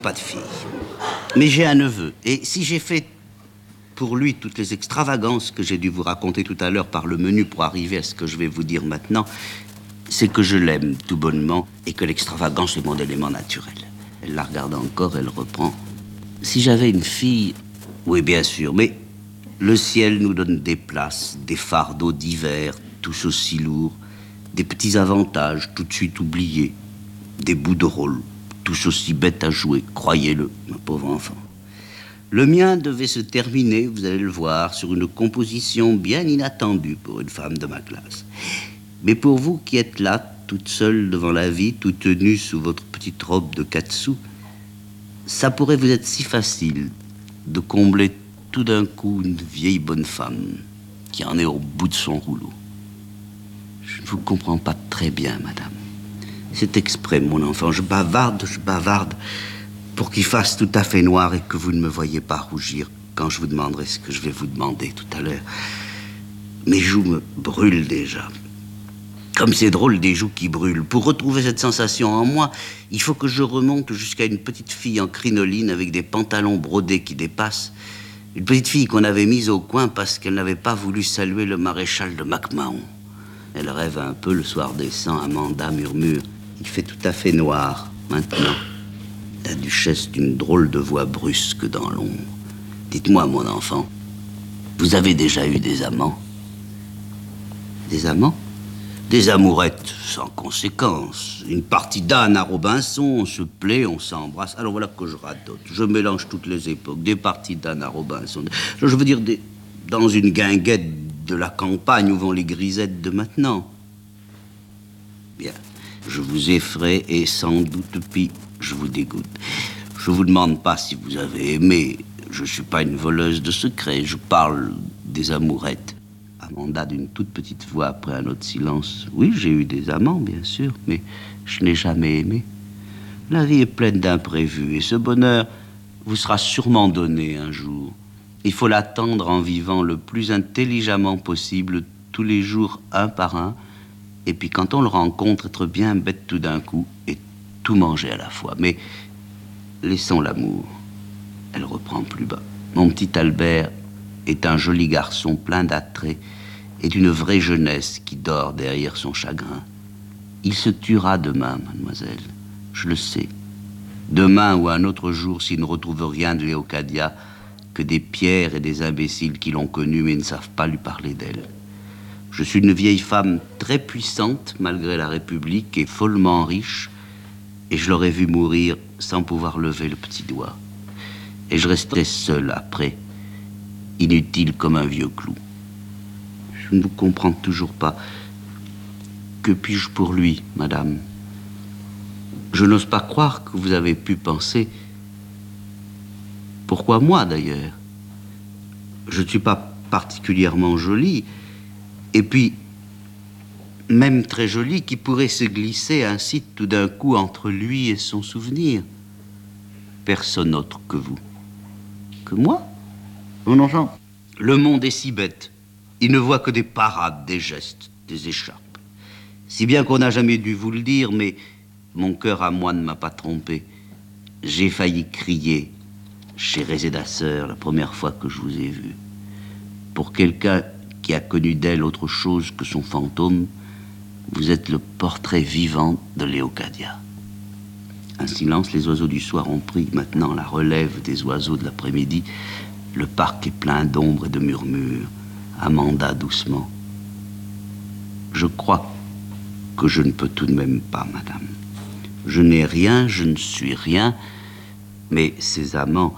Pas de fille. Mais j'ai un neveu. Et si j'ai fait pour lui toutes les extravagances que j'ai dû vous raconter tout à l'heure par le menu pour arriver à ce que je vais vous dire maintenant, c'est que je l'aime tout bonnement et que l'extravagance est mon élément naturel. Elle la regarde encore, elle reprend. Si j'avais une fille, oui bien sûr, mais le ciel nous donne des places, des fardeaux divers, tous aussi lourds, des petits avantages tout de suite oubliés, des bouts de rôle, tous aussi bêtes à jouer, croyez-le, ma pauvre enfant. Le mien devait se terminer, vous allez le voir, sur une composition bien inattendue pour une femme de ma classe. Mais pour vous qui êtes là, toute seule devant la vie, toute nue sous votre petite robe de 4 sous, ça pourrait vous être si facile de combler tout d'un coup une vieille bonne femme qui en est au bout de son rouleau. Je ne vous comprends pas très bien, madame. C'est exprès, mon enfant. Je bavarde pour qu'il fasse tout à fait noir et que vous ne me voyez pas rougir quand je vous demanderai ce que je vais vous demander tout à l'heure. Mes joues me brûlent déjà. Comme c'est drôle, des joues qui brûlent. Pour retrouver cette sensation en moi, il faut que je remonte jusqu'à une petite fille en crinoline avec des pantalons brodés qui dépassent. Une petite fille qu'on avait mise au coin parce qu'elle n'avait pas voulu saluer le maréchal de MacMahon. Elle rêve un peu le soir décent, Amanda murmure. Il fait tout à fait noir, maintenant. La duchesse d'une drôle de voix brusque dans l'ombre. Dites-moi, mon enfant, vous avez déjà eu des amants? Des amants? Des amourettes sans conséquence. Une partie d'âne à Robinson, on se plaît, on s'embrasse. Alors voilà que je radote. Je mélange toutes les époques. Des parties d'âne à Robinson. Je veux dire, dans une guinguette de la campagne où vont les grisettes de maintenant. Bien. Je vous effraie et sans doute, puis je vous dégoûte. Je vous demande pas si vous avez aimé. Je suis pas une voleuse de secrets. Je parle des amourettes. Amanda d'une toute petite voix après un autre silence. Oui, j'ai eu des amants, bien sûr, mais je n'ai jamais aimé. La vie est pleine d'imprévus et ce bonheur vous sera sûrement donné un jour. Il faut l'attendre en vivant le plus intelligemment possible, tous les jours un par un. Et puis quand on le rencontre, être bien bête tout d'un coup et tout manger à la fois. Mais laissons l'amour. Elle reprend plus bas. Mon petit Albert est un joli garçon plein d'attraits et d'une vraie jeunesse qui dort derrière son chagrin. Il se tuera demain, mademoiselle. Je le sais. Demain ou un autre jour, s'il ne retrouve rien de Léocadia que des pierres et des imbéciles qui l'ont connue mais ne savent pas lui parler d'elle. Je suis une vieille femme très puissante, malgré la République, et follement riche, et je l'aurais vu mourir sans pouvoir lever le petit doigt. Et je resterai seul après, inutile comme un vieux clou. Je ne vous comprends toujours pas. Que puis-je pour lui, madame? Je n'ose pas croire que vous avez pu penser... Pourquoi moi, d'ailleurs? Je ne suis pas particulièrement jolie... Et puis, même très jolie, qui pourrait se glisser ainsi tout d'un coup entre lui et son souvenir. Personne autre que vous. Que moi? Mon enfant. Le monde est si bête. Il ne voit que des parades, des gestes, des écharpes. Si bien qu'on n'a jamais dû vous le dire, mais mon cœur à moi ne m'a pas trompé. J'ai failli crier chez Réséda Sœur la première fois que je vous ai vu. Pour quelqu'un qui a connu d'elle autre chose que son fantôme, vous êtes le portrait vivant de Léocadia. Un silence, les oiseaux du soir ont pris maintenant la relève des oiseaux de l'après-midi. Le parc est plein d'ombre et de murmures. Amanda doucement. Je crois que je ne peux tout de même pas, madame. Je n'ai rien, je ne suis rien, mais ces amants,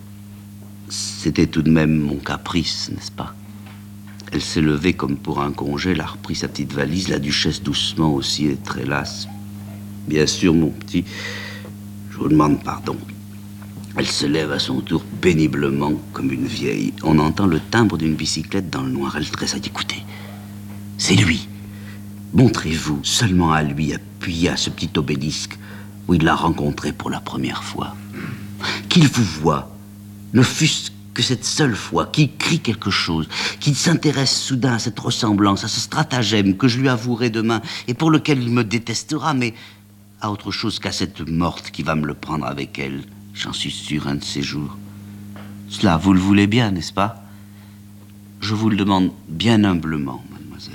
c'était tout de même mon caprice, n'est-ce pas? Elle s'est levée comme pour un congé, elle a repris sa petite valise, la duchesse doucement aussi est très lasse. Bien sûr, mon petit, je vous demande pardon. Elle se lève à son tour péniblement comme une vieille. On entend le timbre d'une bicyclette dans le noir. Elle tressaille. Écoutez, c'est lui. Montrez-vous seulement à lui, appuyé à ce petit obélisque où il l'a rencontré pour la première fois. Qu'il vous voie, ne fût-ce que cette seule fois, qu'il crie quelque chose, qu'il s'intéresse soudain à cette ressemblance, à ce stratagème que je lui avouerai demain et pour lequel il me détestera, mais à autre chose qu'à cette morte qui va me le prendre avec elle. J'en suis sûr, un de ces jours. Cela, vous le voulez bien, n'est-ce pas? Je vous le demande bien humblement, mademoiselle.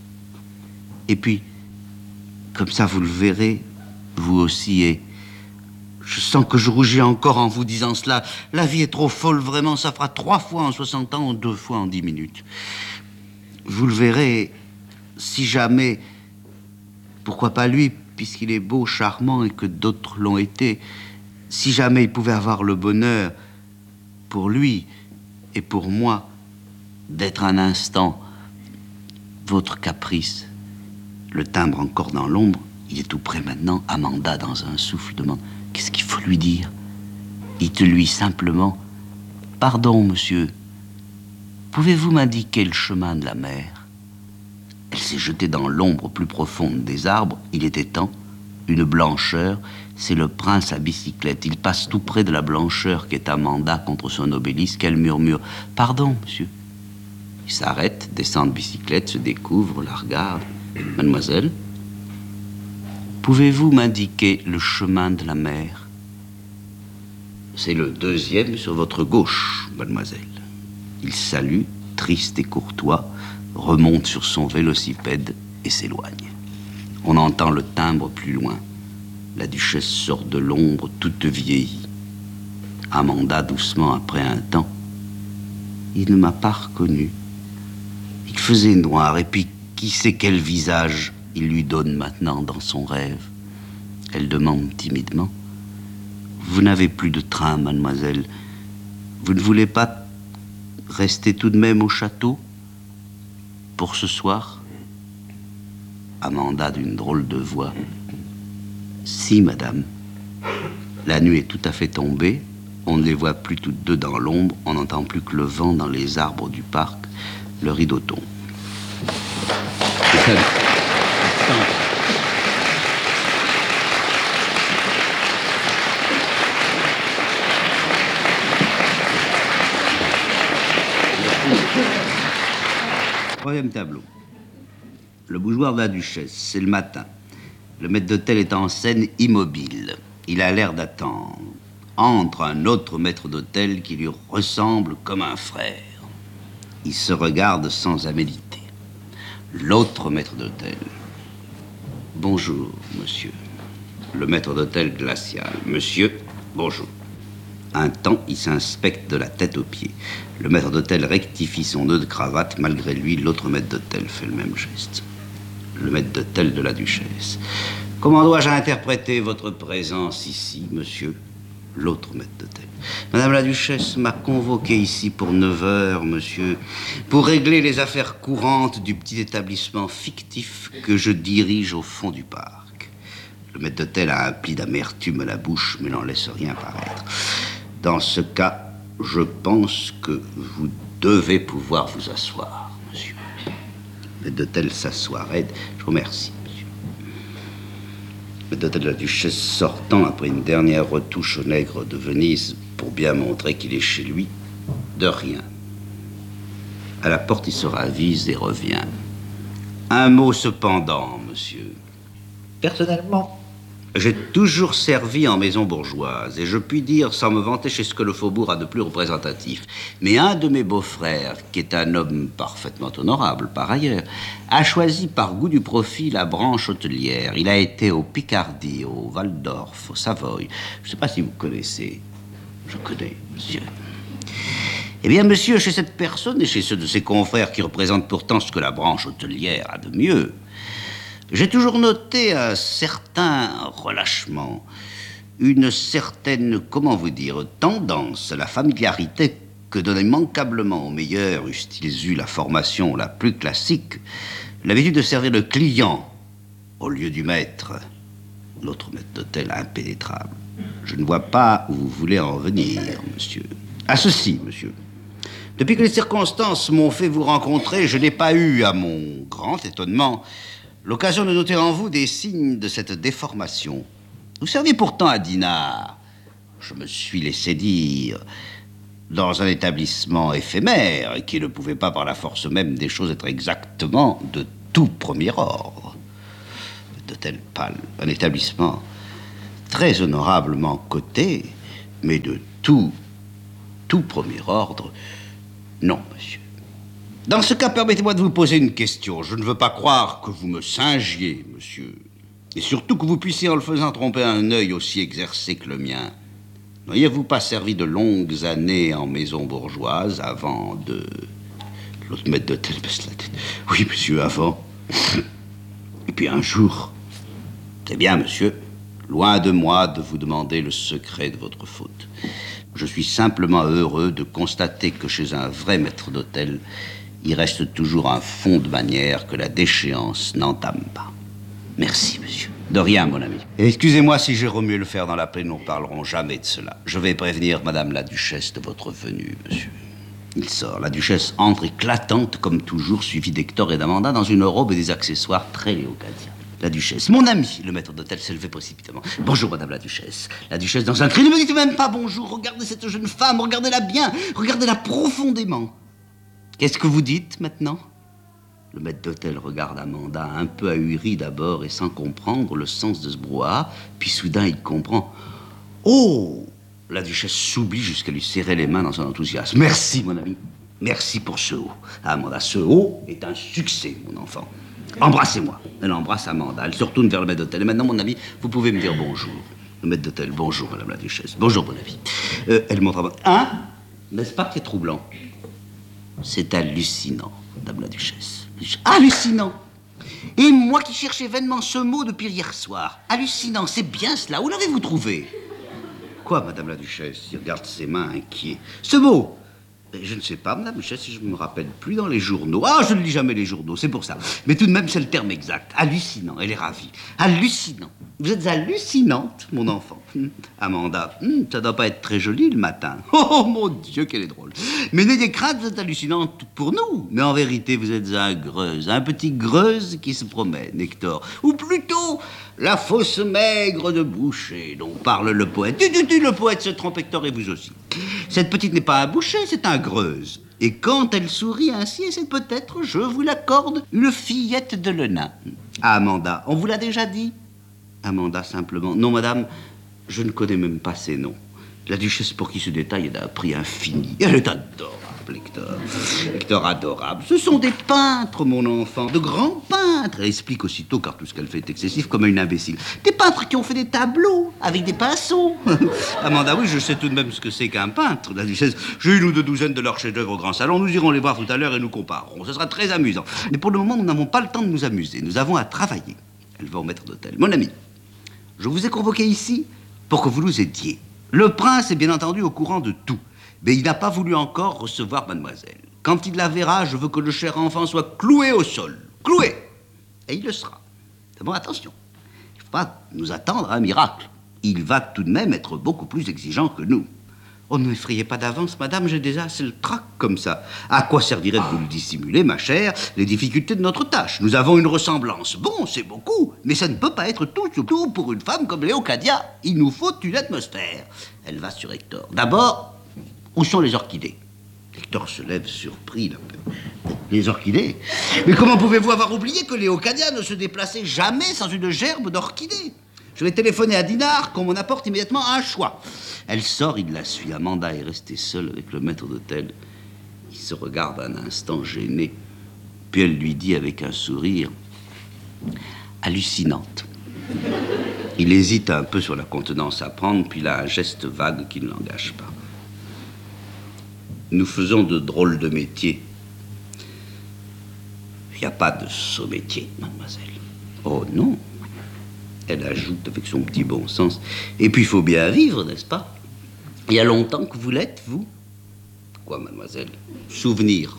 Et puis, comme ça, vous le verrez, vous aussi, et je sens que je rougis encore en vous disant cela. La vie est trop folle, vraiment, ça fera 3 fois en 60 ans ou 2 fois en 10 minutes. Vous le verrez, si jamais, pourquoi pas lui, puisqu'il est beau, charmant, et que d'autres l'ont été, si jamais il pouvait avoir le bonheur, pour lui et pour moi, d'être un instant votre caprice. Le timbre encore dans l'ombre, il est tout près maintenant. Amanda, dans un souffle, demande: qu'est-ce qu'il faut lui dire? Dites-lui simplement: pardon, monsieur, pouvez-vous m'indiquer le chemin de la mer? Elle s'est jetée dans l'ombre plus profonde des arbres. Il était temps. Une blancheur, c'est le prince à bicyclette. Il passe tout près de la blancheur qu'est Amanda contre son obélisque. Elle murmure: pardon, monsieur. Il s'arrête, descend de bicyclette, se découvre, la regarde. Mademoiselle, pouvez-vous m'indiquer le chemin de la mer? C'est le 2e sur votre gauche, mademoiselle. Il salue, triste et courtois, remonte sur son vélocipède et s'éloigne. On entend le timbre plus loin. La duchesse sort de l'ombre, toute vieillie. Amanda, doucement, après un temps: il ne m'a pas reconnu. Il faisait noir, et puis qui sait quel visage il lui donne maintenant dans son rêve. Elle demande timidement: vous n'avez plus de train, mademoiselle. Vous ne voulez pas rester tout de même au château pour ce soir? Amanda, d'une drôle de voix: si, madame. La nuit est tout à fait tombée. On ne les voit plus toutes deux dans l'ombre. On n'entend plus que le vent dans les arbres du parc. Le rideau tombe. Troisième tableau. Le bougeoir de la duchesse, c'est le matin. Le maître d'hôtel est en scène, immobile. Il a l'air d'attendre. Entre un autre maître d'hôtel qui lui ressemble comme un frère. Il se regarde sans améditer. L'autre maître d'hôtel: bonjour, monsieur. Le maître d'hôtel glacial: monsieur, bonjour. Un temps, il s'inspecte de la tête aux pieds. Le maître d'hôtel rectifie son nœud de cravate. Malgré lui, l'autre maître d'hôtel fait le même geste. Le maître d'hôtel de la duchesse: comment dois-je interpréter votre présence ici, monsieur? L'autre maître d'hôtel: madame la duchesse m'a convoqué ici pour 9 heures, monsieur, pour régler les affaires courantes du petit établissement fictif que je dirige au fond du parc. Le maître d'hôtel a un pli d'amertume à la bouche, mais n'en laisse rien paraître. Dans ce cas, je pense que vous devez pouvoir vous asseoir, monsieur. Le maître d'hôtel s'assoit raide. Je vous remercie, monsieur. Le maître d'hôtel de la duchesse, sortant après une dernière retouche au nègre de Venise pour bien montrer qu'il est chez lui, de rien. À la porte, il se ravise et revient. Un mot cependant, monsieur. Personnellement, j'ai toujours servi en maison bourgeoise, et je puis dire, sans me vanter, chez ce que le faubourg a de plus représentatif. Mais un de mes beaux-frères, qui est un homme parfaitement honorable par ailleurs, a choisi par goût du profit la branche hôtelière. Il a été au Picardie, au Val d'Orf, au Savoie. Je ne sais pas si vous connaissez. Je connais, monsieur. Eh bien, monsieur, chez cette personne et chez ceux de ses confrères qui représentent pourtant ce que la branche hôtelière a de mieux, j'ai toujours noté un certain relâchement, une certaine, comment vous dire, tendance à la familiarité que donne immanquablement aux meilleurs, eussent-ils eu la formation la plus classique, l'habitude de servir le client au lieu du maître. L'autre maître d'hôtel impénétrable. Je ne vois pas où vous voulez en venir, monsieur. À ceci, monsieur. Depuis que les circonstances m'ont fait vous rencontrer, je n'ai pas eu, à mon grand étonnement, l'occasion de noter en vous des signes de cette déformation. Vous serviez pourtant à Dinard, je me suis laissé dire, dans un établissement éphémère, qui ne pouvait pas, par la force même des choses, être exactement de tout premier ordre. D'hôtel Pâle, un établissement très honorablement coté, Mais de tout premier ordre, non, monsieur. Dans ce cas, permettez-moi de vous poser une question. Je ne veux pas croire que vous me singiez, monsieur. Et surtout que vous puissiez, en le faisant, tromper un œil aussi exercé que le mien. N'auriez-vous pas servi de longues années en maison bourgeoise avant de... L'autre maître d'hôtel baisse la tête. Oui, monsieur, avant. Et puis un jour... C'est bien, monsieur. Loin de moi de vous demander le secret de votre faute. Je suis simplement heureux de constater que chez un vrai maître d'hôtel, il reste toujours un fond de manière que la déchéance n'entame pas. Merci, monsieur. De rien, mon ami. Et excusez-moi si j'ai remué le fer dans la plaie, nous ne parlerons jamais de cela. Je vais prévenir madame la duchesse de votre venue, monsieur. Il sort. La duchesse entre éclatante, comme toujours, suivie d'Hector et d'Amanda, dans une robe et des accessoires très léocadiens. La duchesse, mon ami, le maître d'hôtel s'est levé précipitamment. Bonjour, madame la duchesse. La duchesse, dans un cri, ne me dites même pas bonjour. Regardez cette jeune femme, regardez-la bien, regardez-la profondément. Qu'est-ce que vous dites maintenant? Le maître d'hôtel regarde Amanda, un peu ahuri d'abord et sans comprendre le sens de ce brouhaha, puis soudain il comprend. Oh! La duchesse s'oublie jusqu'à lui serrer les mains dans son enthousiasme. Merci, mon ami. Merci pour ce haut. Amanda, ce haut est un succès, mon enfant. Embrassez-moi. Elle embrasse Amanda. Elle se retourne vers le maître d'hôtel. Et maintenant, mon ami, vous pouvez me dire bonjour. Le maître d'hôtel, bonjour, madame la duchesse. Bonjour, mon ami. Elle montre à moi. Hein? N'est-ce pas que c'est troublant? C'est hallucinant, madame la duchesse. Hallucinant. Et moi qui cherchais vainement ce mot depuis hier soir. Hallucinant, c'est bien cela. Où l'avez-vous trouvé? Quoi, madame la duchesse? Il regarde ses mains inquiet. Ce mot? Je ne sais pas, madame la duchesse, si je ne me rappelle plus dans les journaux. Ah, je ne lis jamais les journaux, c'est pour ça. Mais tout de même, c'est le terme exact. Hallucinant, elle est ravie. Hallucinant. Vous êtes hallucinante, mon enfant. Amanda, ça doit pas être très joli le matin. Oh, mon Dieu, qu'elle est drôle. Mais n'ayez crainte, vous êtes hallucinante pour nous. Mais en vérité, vous êtes un Greuze, un petit Greuze qui se promène, Hector. Ou plutôt, la fausse maigre de boucher dont parle le poète. Le poète se trompe, Hector, et vous aussi. Cette petite n'est pas un boucher, c'est un Greuze. Et quand elle sourit ainsi, c'est peut-être, je vous l'accorde, une fillette de Lenain. Ah, Amanda, on vous l'a déjà dit? Amanda, simplement. Non, madame, je ne connais même pas ces noms. La duchesse, pour qui ce détail est d'un prix infini. Elle est adorable, Hector. Hector adorable. Ce sont des peintres, mon enfant, de grands peintres. Elle explique aussitôt, car tout ce qu'elle fait est excessif, comme une imbécile. Des peintres qui ont fait des tableaux avec des pinceaux. Amanda, oui, je sais tout de même ce que c'est qu'un peintre. La duchesse, j'ai une ou deux douzaines de leurs chefs-d'œuvre au grand salon. Nous irons les voir tout à l'heure et nous comparerons. Ce sera très amusant. Mais pour le moment, nous n'avons pas le temps de nous amuser. Nous avons à travailler. Elle va au maître d'hôtel. Mon ami, je vous ai convoqué ici pour que vous nous aidiez. Le prince est bien entendu au courant de tout, mais il n'a pas voulu encore recevoir mademoiselle. Quand il la verra, je veux que le cher enfant soit cloué au sol. Cloué! Et il le sera. C'est bon, attention. Il ne faut pas nous attendre à un miracle. Il va tout de même être beaucoup plus exigeant que nous. Oh, ne m'effrayez pas d'avance, madame, j'ai déjà assez le trac comme ça. À quoi servirait de vous le dissimuler, ma chère, les difficultés de notre tâche? Nous avons une ressemblance. Bon, c'est beaucoup, mais ça ne peut pas être tout, surtout pour une femme comme Léocadia. Il nous faut une atmosphère. Elle va sur Hector. D'abord, où sont les orchidées? Hector se lève surpris, là. Les orchidées? Mais comment pouvez-vous avoir oublié que Léocadia ne se déplaçait jamais sans une gerbe d'orchidées? Je vais téléphoner à Dinard qu'on m'en apporte immédiatement un choix. Elle sort, il la suit. Amanda est restée seule avec le maître d'hôtel. Il se regarde un instant gêné. Puis elle lui dit avec un sourire hallucinante. Il hésite un peu sur la contenance à prendre, puis il a un geste vague qui ne l'engage pas. Nous faisons de drôles de métiers. Il n'y a pas de sot métier, mademoiselle. Oh non. Elle ajoute avec son petit bon sens. Et puis, il faut bien vivre, n'est-ce pas? Il y a longtemps que vous l'êtes, vous? Quoi, mademoiselle? Souvenir.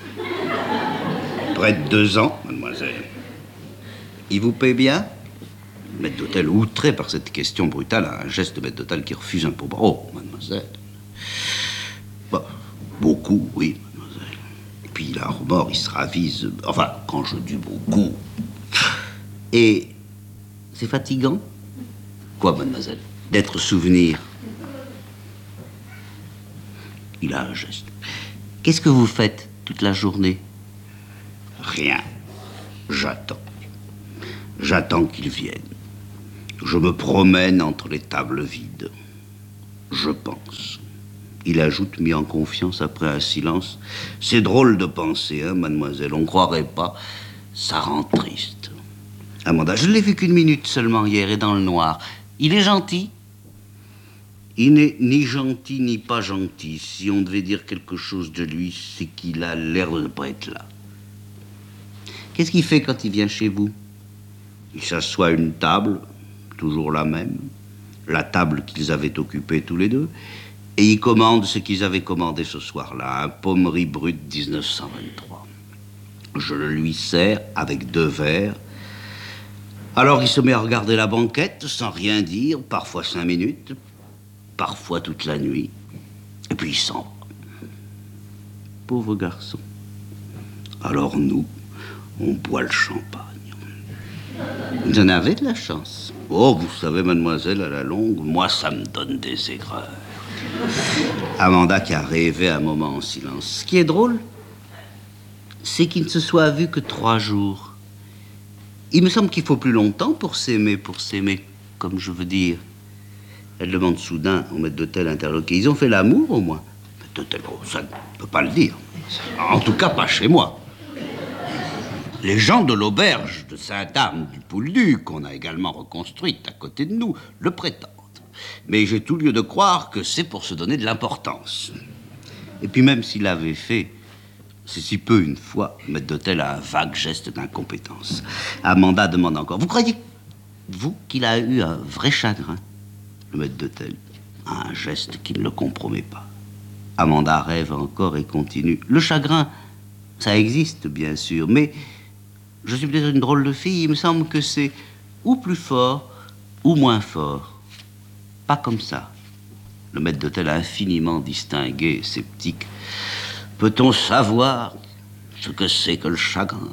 Près de 2 ans, mademoiselle. Il vous paie bien? Le maître d'hôtel, outré par cette question brutale, a un geste de maître d'hôtel qui refuse un pourboire. Oh, mademoiselle. Bah, beaucoup, oui, mademoiselle. Et puis, il a un remords, il se ravise. Enfin, quand je dis beaucoup. Et... c'est fatigant? Quoi, mademoiselle? D'être souvenir. Il a un geste. Qu'est-ce que vous faites toute la journée? Rien. J'attends. J'attends qu'il vienne. Je me promène entre les tables vides. Je pense. Il ajoute, mis en confiance après un silence. C'est drôle de penser, hein, mademoiselle, on croirait pas. Ça rend triste. Amanda, je ne l'ai vu qu'une minute seulement hier et dans le noir. Il est gentil? Il n'est ni gentil ni pas gentil. Si on devait dire quelque chose de lui, c'est qu'il a l'air de ne pas être là. Qu'est-ce qu'il fait quand il vient chez vous? Il s'assoit à une table, toujours la même, la table qu'ils avaient occupée tous les deux, et il commande ce qu'ils avaient commandé ce soir-là, un pommery brut 1923. Je le lui sers avec 2 verres. Alors il se met à regarder la banquette sans rien dire, parfois 5 minutes, parfois toute la nuit, et puis il s'en va. Pauvre garçon. Alors nous, on boit le champagne. Vous en avez de la chance. Oh, vous savez, mademoiselle, à la longue, moi, ça me donne des aigreurs. Amanda qui a rêvé un moment en silence. Ce qui est drôle, c'est qu'il ne se soit vu que 3 jours. Il me semble qu'il faut plus longtemps pour s'aimer, comme je veux dire. Elle demande soudain au maître d'hôtel interloqué. Ils ont fait l'amour, au moins? Maître d'hôtel, oh, ça ne peut pas le dire. En tout cas, pas chez moi. Les gens de l'auberge de Sainte-Anne du Pouldu, qu'on a également reconstruite à côté de nous, le prétendent. Mais j'ai tout lieu de croire que c'est pour se donner de l'importance. Et puis même s'il l'avait fait, c'est si peu une fois, le maître d'hôtel a un vague geste d'incompétence. Amanda demande encore, vous croyez, vous, qu'il a eu un vrai chagrin? Le maître d'hôtel a un geste qui ne le compromet pas. Amanda rêve encore et continue. Le chagrin, ça existe bien sûr, mais je suis peut-être une drôle de fille, il me semble que c'est ou plus fort ou moins fort. Pas comme ça. Le maître d'hôtel infiniment distingué et sceptique. Peut-on savoir ce que c'est que le chagrin?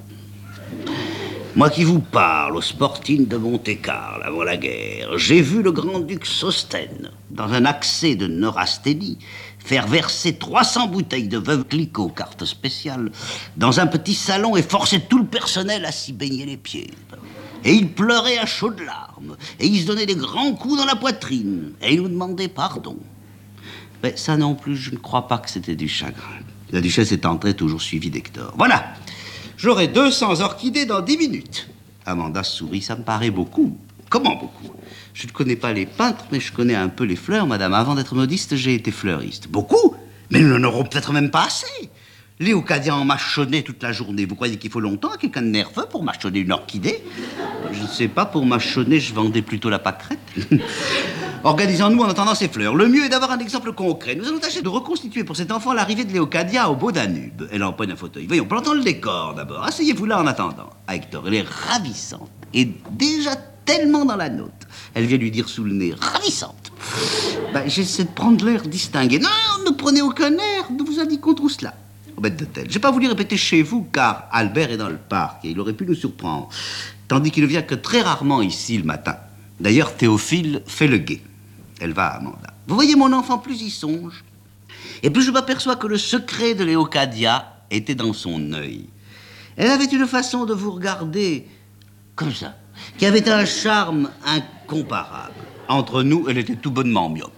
Moi qui vous parle, au Sporting de Monte-Carlo, avant la guerre, j'ai vu le grand-duc Sostène, dans un accès de neurasthénie, faire verser 300 bouteilles de Veuve Clicquot, carte spéciale, dans un petit salon et forcer tout le personnel à s'y baigner les pieds. Et il pleurait à chaudes larmes, et il se donnait des grands coups dans la poitrine, et il nous demandait pardon. Mais ça non plus, je ne crois pas que c'était du chagrin. La duchesse est entrée, toujours suivie d'Hector. Voilà, j'aurai 200 orchidées dans 10 minutes. Amanda sourit, ça me paraît beaucoup. Comment beaucoup? Je ne connais pas les peintres, mais je connais un peu les fleurs, madame. Avant d'être modiste, j'ai été fleuriste. Beaucoup? Mais nous n'en aurons peut-être même pas assez. Léocadia en mâchonnait toute la journée. Vous croyez qu'il faut longtemps à quelqu'un de nerveux pour mâchonner une orchidée? Je ne sais pas, pour mâchonner, je vendais plutôt la pâquerette. Organisons-nous en attendant ces fleurs. Le mieux est d'avoir un exemple concret. Nous allons tâcher de reconstituer pour cet enfant l'arrivée de Léocadia au beau Danube. Elle empoigne un fauteuil. Voyons, plantons le décor d'abord. Asseyez-vous là en attendant. Ah, Hector, elle est ravissante. Et déjà tellement dans la note. Elle vient lui dire sous le nez, ravissante. J'essaie de prendre l'air distingué. Non, ne prenez aucun air. Ne vous indiquons tout cela. Au maître d'hôtel. Je n'ai pas voulu répéter chez vous, car Albert est dans le parc et il aurait pu nous surprendre. Tandis qu'il ne vient que très rarement ici le matin. D'ailleurs, Théophile fait le guet. Elle va à Amanda. Vous voyez, mon enfant, plus y songe. Et plus je m'aperçois que le secret de Léocadia était dans son œil. Elle avait une façon de vous regarder comme ça, qui avait un charme incomparable. Entre nous, elle était tout bonnement myope.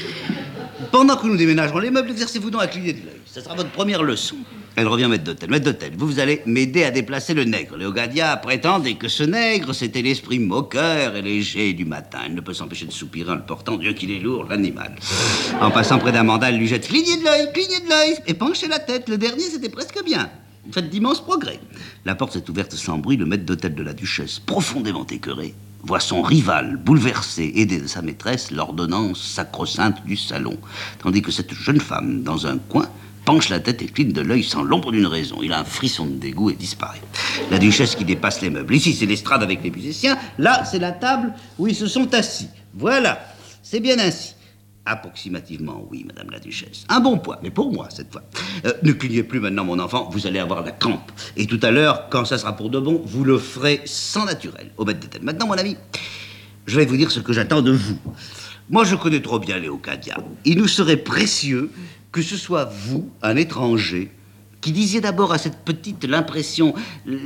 Pendant que nous déménagerons les meubles, exercez-vous donc à cligner de l'œil. Ce sera votre première leçon. Elle revient maître d'hôtel. Maître d'hôtel, vous allez m'aider à déplacer le nègre. Léocadia prétendait que ce nègre, c'était l'esprit moqueur et léger du matin. Il ne peut s'empêcher de soupirer en le portant, Dieu qu'il est lourd, l'animal. En passant près d'Amanda, elle lui jette clignez de l'œil, et penchez la tête. Le dernier, c'était presque bien. Vous faites d'immenses progrès. La porte s'est ouverte sans bruit. Le maître d'hôtel de la duchesse, profondément écœuré, voit son rival, bouleversé, aidé de sa maîtresse, l'ordonnance sacro-sainte du salon. Tandis que cette jeune femme, dans un coin, penche la tête et cligne de l'œil sans l'ombre d'une raison. Il a un frisson de dégoût et disparaît. La duchesse qui dépasse les meubles. Ici, c'est l'estrade avec les musiciens. Là, c'est la table où ils se sont assis. Voilà, c'est bien ainsi. Approximativement, oui, madame la duchesse. Un bon poids, mais pour moi, cette fois. Ne clignez plus maintenant, mon enfant, vous allez avoir la crampe. Et tout à l'heure, quand ça sera pour de bon, vous le ferez sans naturel, au maître d'hôtel. Maintenant, mon ami, je vais vous dire ce que j'attends de vous. Moi, je connais trop bien Léocadia. Il nous serait précieux que ce soit vous, un étranger, qui disiez d'abord à cette petite l'impression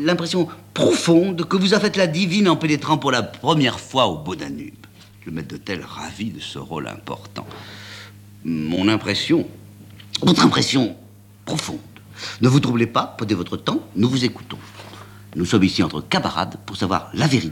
profonde que vous a faite la divine en pénétrant pour la première fois au beau Danube. Le maître d'hôtel, ravi de ce rôle important. mon impression, votre impression profonde. Ne vous troublez pas, prenez votre temps, nous vous écoutons. Nous sommes ici entre camarades pour savoir la vérité.